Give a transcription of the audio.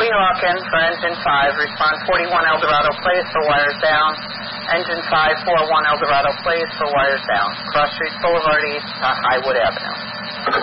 Hawkins for engine 5. Respond 41 Eldorado Place for wires down. Engine 541 Eldorado Place for wires down. Cross Street Boulevard East to Highwood Avenue.